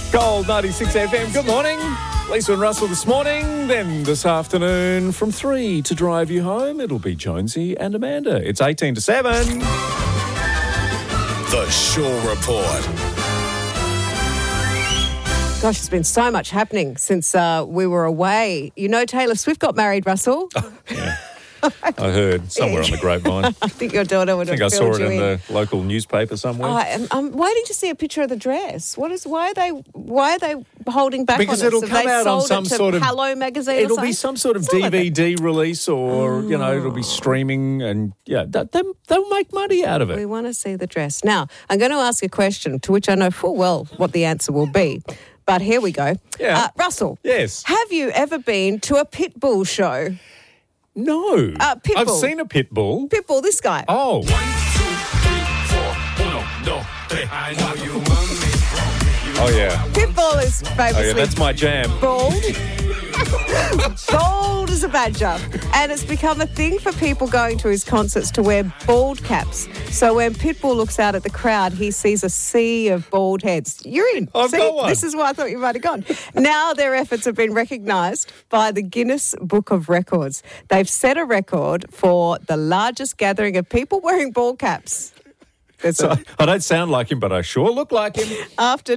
Gold 96 FM. Good morning. Lisa and Russell this morning. Then this afternoon from 3 to drive you home, it'll be Jonesy and Amanda. It's 18 to 7. The Shaw Report. Gosh, there's been so much happening since we were away. You know, Taylor Swift got married, Russell. Yeah. I heard somewhere on the grapevine. I think your daughter would have I saw filled it you in the local newspaper somewhere. I'm waiting to see a picture of the dress. Why are they holding back Because on it'll Have come they out on sold some it to sort of Hello magazine. It'll or be something? some sort of DVD release, or it'll be streaming, and they'll make money out of We it. want to see the dress. Now, I'm going to ask a question to which I know full well what the answer will be. But here we go. Yeah. Russell. Yes. Have you ever been to a pit bull show? No, Pitbull. I've seen a pit bull. Pitbull, this guy. Oh, oh yeah. Pitbull is famously Oh yeah, that's my jam. bald. Bald as a badger. And it's become a thing for people going to his concerts to wear bald caps. So when Pitbull looks out at the crowd, he sees a sea of bald heads. You're in. I've got one. This is why I thought you might have gone. Now their efforts have been recognised by the Guinness Book of Records. They've set a record for the largest gathering of people wearing bald caps. So I don't sound like him, but I sure look like him. After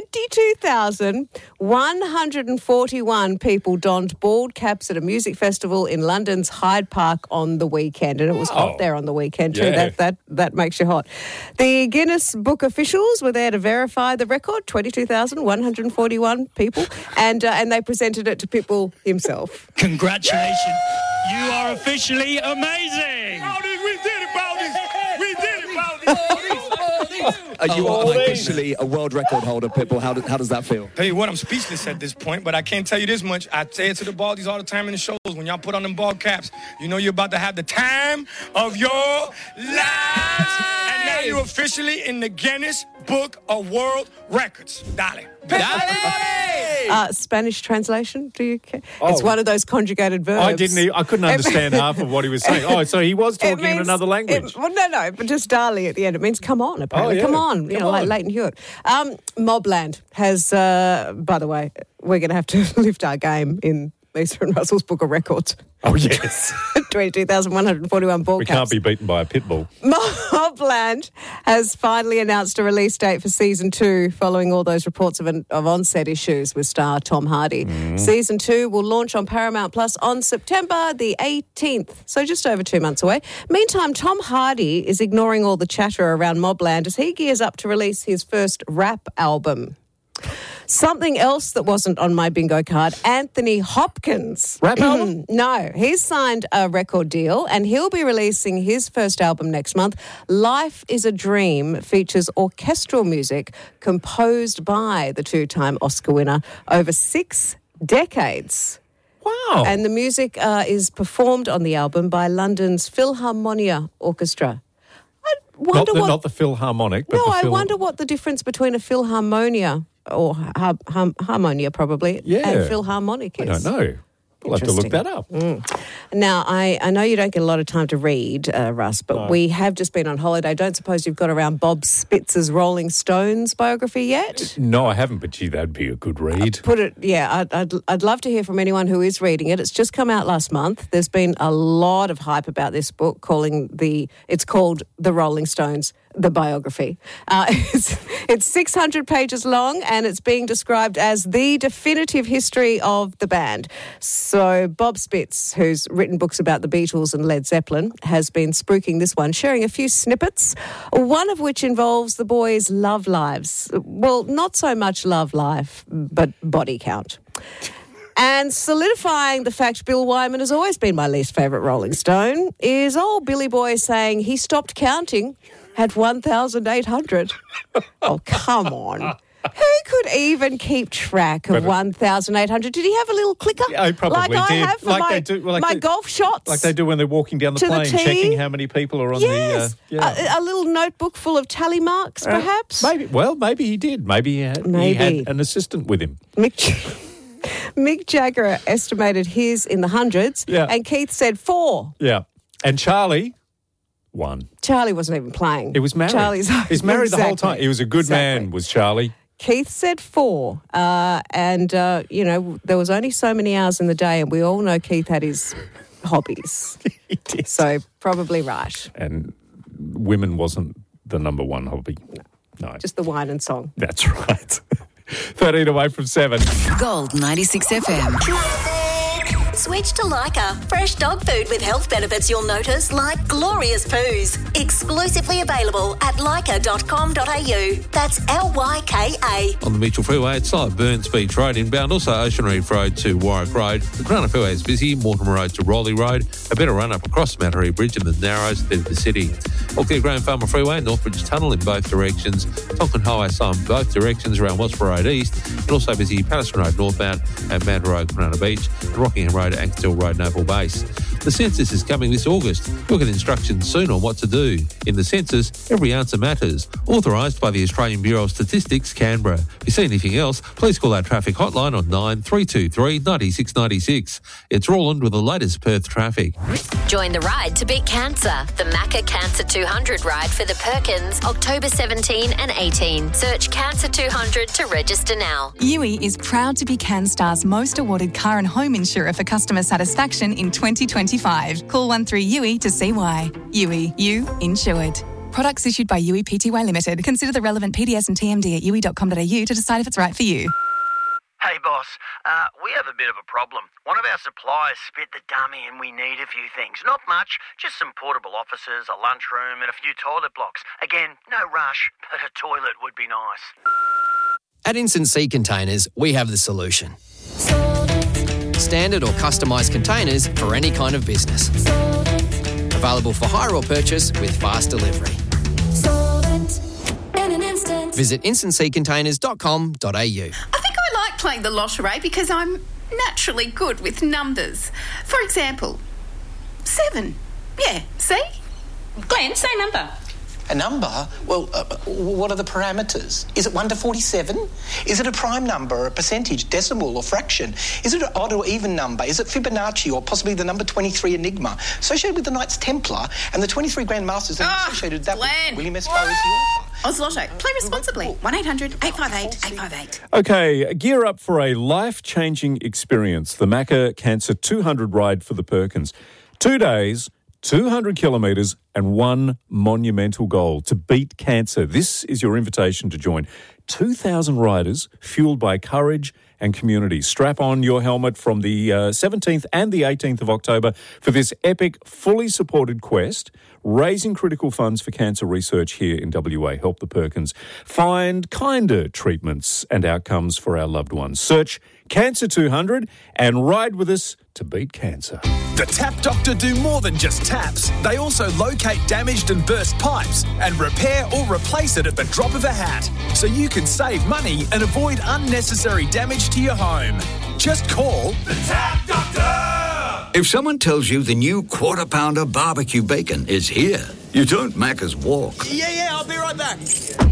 22,141 people donned bald caps at a music festival in London's Hyde Park on the weekend. And it was hot there on the weekend too. Yeah. That makes you hot. The Guinness Book officials were there to verify the record, 22,141 people, and they presented it to Pitbull himself. Congratulations. You are officially amazing. We did it, Baldy. We did it, Baldy. You are officially a world record holder, Pitbull. How does that feel? Tell you what, I'm speechless at this point, but I can't tell you this much. I say it to the Baldies all the time in the shows. When y'all put on them bald caps, you know you're about to have the time of your lives. And now you're officially in the Guinness Book of World Records. Dale. Spanish translation, do you care? It's one of those conjugated verbs. I couldn't understand half of what he was saying. Oh, so he was talking in another language. No, but just darling at the end. It means come on, apparently. Oh, yeah. Come on, Come like on. Leighton Hewitt. Mobland has, by the way, we're going to have to lift our game in Lisa and Russell's Book of Records. Oh, yes. 22,141 ball We caps. can't be beaten by a pit bull. Mobland has finally announced a release date for Season 2 following all those reports of onset issues with star Tom Hardy. Season 2 will launch on Paramount Plus on September the 18th, so just over 2 months away. Meantime, Tom Hardy is ignoring all the chatter around Mobland as he gears up to release his first rap album. Something else that wasn't on my bingo card, Anthony Hopkins. Rap album? No, he's signed a record deal and he'll be releasing his first album next month. Life is a Dream features orchestral music composed by the two-time Oscar winner over 6 decades. Wow. And the music is performed on the album by London's Philharmonia Orchestra. I wonder not the Philharmonic, but No, the I wonder what the difference between a Philharmonia or harmonia probably and Philharmonic is. I don't know. We'll have to look that up. Now, I know you don't get a lot of time to read, Russ, but we have just been on holiday. Don't suppose you've got around Bob Spitzer's Rolling Stones biography yet? No, I haven't, but gee, that'd be a good read. I'd love to hear from anyone who is reading it. It's just come out last month. There's been a lot of hype about this book, it's called The Rolling Stones, the biography. It's 600 pages long and it's being described as the definitive history of the band. So Bob Spitz, who's written books about the Beatles and Led Zeppelin, has been spruiking this one, sharing a few snippets, one of which involves the boys' love lives. Well, not so much love life, but body count. And solidifying the fact Bill Wyman has always been my least favourite Rolling Stone is old Billy Boy saying he stopped counting at 1,800. Oh, come on. Who could even keep track of 1,800? Did he have a little clicker? Yeah, he probably like I did. have for Like they do- like my they- golf shots? Like they do when they're walking down the To the plane, tee? checking how many people are on Yes. the... A little notebook full of tally marks, perhaps? Maybe he did. Maybe he had an assistant with him. Mick Jagger estimated his in the hundreds, and Keith said 4. Yeah. And Charlie... 1. Charlie wasn't even playing. He was married. Charlie's He's married the whole time. He was a good man, was Charlie. Keith said 4. And, there was only so many hours in the day, and we all know Keith had his hobbies. He did. So probably right. And women wasn't the number one hobby. No. Just the wine and song. That's right. 13 away from 7. Gold 96 FM. Switch to Lyca. Fresh dog food with health benefits you'll notice, like glorious poos. Exclusively available at lyca.com.au. That's LYKA. On the Mitchell Freeway, it's like Burns Beach Road inbound, also Ocean Reef Road to Warwick Road. The Corona Freeway is busy, Mortimer Road to Rowley Road. A better run up across the Matahari Bridge and the Narrows through the city. Auckland Graham Farmer Freeway, Northbridge Tunnel in both directions. Tonkin Highway in both directions around Westboro Road East. And also busy Patterson Road northbound and Manda Road, Corona Beach. And Rockingham Road, Ankerstill Road, Naval Base. The census is coming this August. You'll get instructions soon on what to do. In the census, every answer matters. Authorised by the Australian Bureau of Statistics, Canberra. If you see anything else, please call our traffic hotline on 9323 9696. It's Roland with the latest Perth traffic. Join the ride to beat cancer. The Macca Cancer 200 ride for the Perkins, October 17 and 18. Search Cancer 200 to register now. Yui is proud to be CanStar's most awarded car and home insurer for customer satisfaction in 2025. Call 13-YUI to see why. Yui, you insured. Products issued by Yui Pty Limited. Consider the relevant PDS and TMD at yui.com.au to decide if it's right for you. Hey boss, we have a bit of a problem. One of our suppliers spit the dummy and we need a few things. Not much, just some portable offices, a lunchroom and a few toilet blocks. Again, no rush, but a toilet would be nice. At Instant Sea Containers, we have the solution. Standard or customised containers for any kind of business. Available for hire or purchase with fast delivery. Visit instantseacontainers.com.au. I think I like playing the lottery because I'm naturally good with numbers. For example, 7. Yeah, see? Glenn, say number. A number? Well, what are the parameters? Is it 1 to 47? Is it a prime number, a percentage, decimal or fraction? Is it an odd or even number? Is it Fibonacci or possibly the number 23 Enigma? Associated with the Knights Templar and the 23 Grand Masters associated with that Glenn. William S. Farr is the author. Oz Lotto. Play responsibly. 1-800-858-858. Okay, gear up for a life-changing experience. The Macca Cancer 200 ride for the Perkins. 2 days, 200 kilometres and one monumental goal, to beat cancer. This is your invitation to join 2,000 riders fueled by courage and community. Strap on your helmet from the 17th and the 18th of October for this epic, fully supported quest, raising critical funds for cancer research here in WA. Help the Perkins find kinder treatments and outcomes for our loved ones. Search Cancer 200 and ride with us to beat cancer. The Tap Doctor do more than just taps. They also locate damaged and burst pipes and repair or replace it at the drop of a hat, so you can save money and avoid unnecessary damage to your home. Just call the Tap Doctor! If someone tells you the new Quarter Pounder barbecue bacon is here, you don't Macca's walk. Yeah, I'll be right back.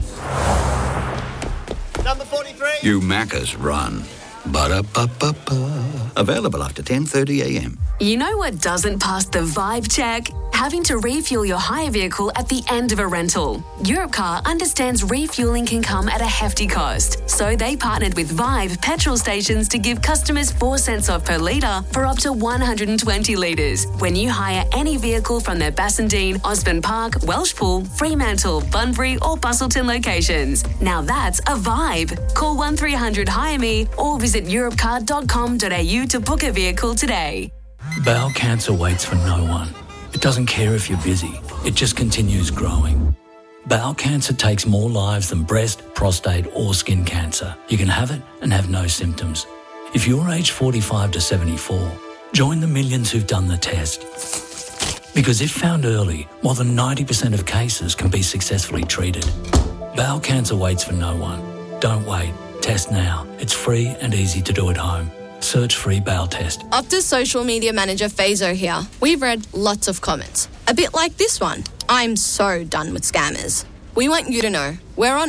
Number 43. You Macca's run. Ba-da-ba-ba-ba. Available after 10:30am. You know what doesn't pass the vibe check? Having to refuel your hire vehicle at the end of a rental. Europcar understands refueling can come at a hefty cost, so they partnered with Vibe petrol stations to give customers 4 cents off per litre for up to 120 litres when you hire any vehicle from their Bassendean, Osborne Park, Welshpool, Fremantle, Bunbury or Bustleton locations. Now that's a vibe. Call 1300 Hire Me or visit europcar.com.au to book a vehicle today. Bowel cancer waits for no one. It doesn't care if you're busy. It just continues growing. Bowel cancer takes more lives than breast, prostate or skin cancer. You can have it and have no symptoms. If you're aged 45 to 74, join the millions who've done the test. Because if found early, more than 90% of cases can be successfully treated. Bowel cancer waits for no one. Don't wait. Test now. It's free and easy to do at home. Search free bowel test. Optus social media manager Fazo here. We've read lots of comments. A bit like this one. I'm so done with scammers. We want you to know we're on it.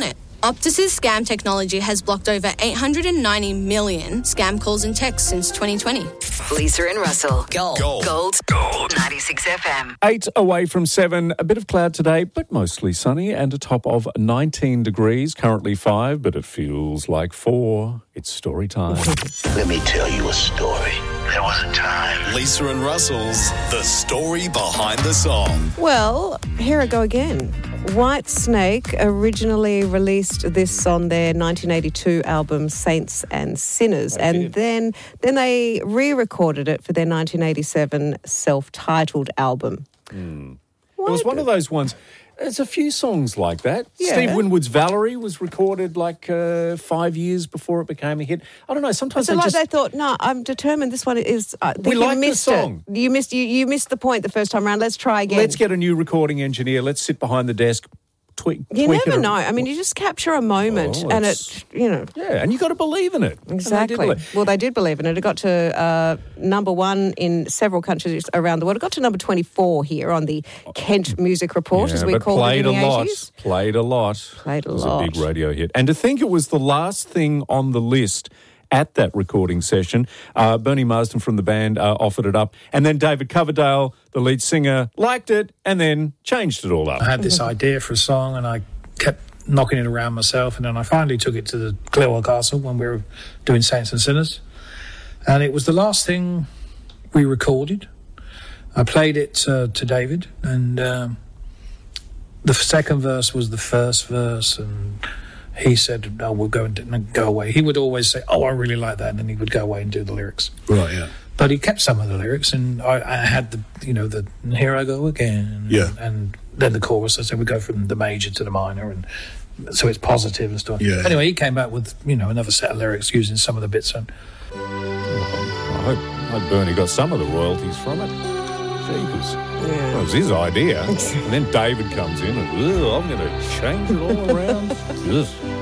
Optus's scam technology has blocked over 890 million scam calls and texts since 2020. Lisa and Russell. Gold. 96 FM. 8 away from 7. A bit of cloud today, but mostly sunny and a top of 19 degrees. Currently 5, but it feels like 4. It's story time. Let me tell you a story. There was a time. Lisa and Russell's The Story Behind the Song. Well, here I go again. White Snake originally released this on their 1982 album Saints and Sinners, and then they re-recorded it for their 1987 self-titled album. It was one of those ones. There's a few songs like that. Yeah. Steve Winwood's Valerie was recorded like 5 years before it became a hit. I don't know. Sometimes they thought, no, I'm determined. This one is. We like the song. You missed the point the first time around. Let's try again. Let's get a new recording engineer. Let's sit behind the desk. You never know. I mean, you just capture a moment, and it. Yeah, and you got to believe in it. Exactly. Well, they did believe in it. It got to number 1 in several countries around the world. It got to number 24 here on the Kent Music Report, as we called it in the 80s. Played a lot. It was a big radio hit. And to think it was the last thing on the list at that recording session. Bernie Marsden from the band offered it up. And then David Coverdale, the lead singer, liked it and then changed it all up. I had this idea for a song and I kept knocking it around myself, and then I finally took it to the Clearwell Castle when we were doing Saints and Sinners. And it was the last thing we recorded. I played it to David, and the second verse was the first verse, and he said, no, we'll go and go away. He would always say, oh, I really like that, and then he would go away and do the lyrics. Right, yeah. But he kept some of the lyrics, and I had the here I go again. Yeah. And then the chorus, so we go from the major to the minor, and so it's positive and stuff. Yeah. Anyway, he came back with, another set of lyrics using some of the bits. And I hope Bernie got some of the royalties from it. Jeepers. Yeah. That was his idea. And then David comes in and, I'm going to change it all around.